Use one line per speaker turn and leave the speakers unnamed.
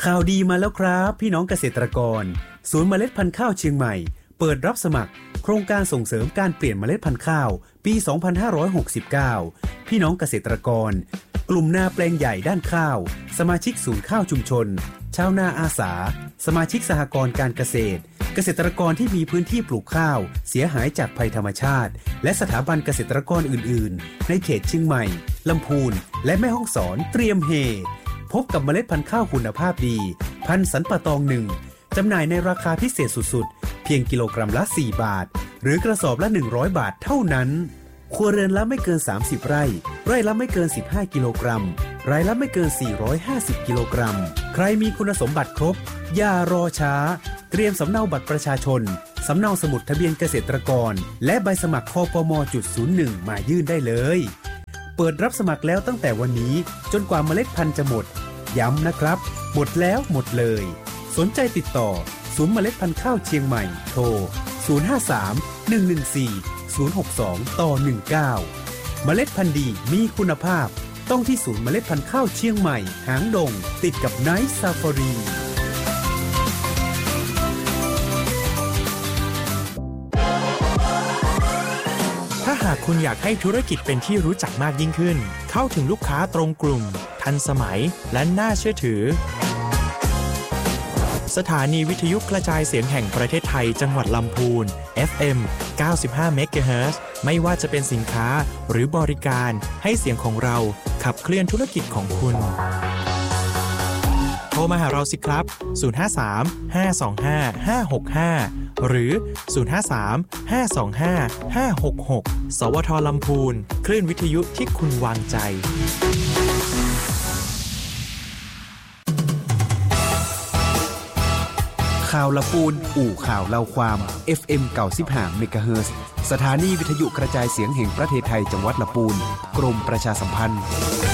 ข่าวดีมาแล้วครับพี่น้องเกษตรกรศูนย์เมล็ดพันธุ์ข้าวเชียงใหม่เปิดรับสมัครโครงการส่งเสริมการเปลี่ยนเมล็ดพันธุ์ข้าวปี 2569 พี่น้องเกษตรกรกลุ่มนาแปลงใหญ่ด้านข้าวสมาชิกศูนย์ข้าวชุมชนชาวนาอาสาสมาชิกสหกรณ์การเกษตรเกษตรกรที่มีพื้นที่ปลูกข้าวเสียหายจากภัยธรรมชาติและสถาบันเกษตรกรอื่นๆในเขตเชียงใหม่ลำพูนและแม่ฮ่องสอนเตรียมเฮพบกับเมล็ดพันธุ์ข้าวคุณภาพดีพันธุ์สันป่าตอง1จำหน่ายในราคาพิเศษสุดๆเพียงกิโลกรัมละ4 บาทหรือกระสอบละ100 บาทเท่านั้นครัวเรือนละไม่เกิน30 ไร่ไร่ละไม่เกิน15 กิโลกรัมรายละไม่เกิน450 กิโลกรัมใครมีคุณสมบัติครบอย่ารอช้าเตรียมสำเนาบัตรประชาชนสำเนาสมุดทะเบียนเกษตรกรและใบสมัครคปม.01 มายื่นได้เลยเปิดรับสมัครแล้วตั้งแต่วันนี้จนกว่าเมล็ดพันธุ์จะหมดย้ำนะครับหมดแล้วหมดเลยสนใจติดต่อศูนย์เมล็ดพันธุ์ข้าวเชียงใหม่โทร053-114-062-19เมล็ดพันธุ์ดีมีคุณภาพต้องที่ศูนย์เมล็ดพันธุ์ข้าวเชียงใหม่หางดงติดกับไนท์ซาฟารี
ถ้าหากคุณอยากให้ธุรกิจเป็นที่รู้จักมากยิ่งขึ้นเข้าถึงลูกค้าตรงกลุ่มทันสมัยและน่าเชื่อถือสถานีวิทยุกระจายเสียงแห่งประเทศไทยจังหวัดลำพูน FM 95 MHz ไม่ว่าจะเป็นสินค้าหรือบริการให้เสียงของเราขับเคลื่อนธุรกิจของคุณโทรมาหาเราสิครับ053-525-565หรือ053-525-566สวท.ลำพูนคลื่นวิทยุที่คุณวางใจ
ข่าวละปูนอู่ข่าวเล่าความ FM 95 MHz สถานีวิทยุกระจายเสียงแห่งประเทศไทยจังหวัดละปูนกรมประชาสัมพันธ์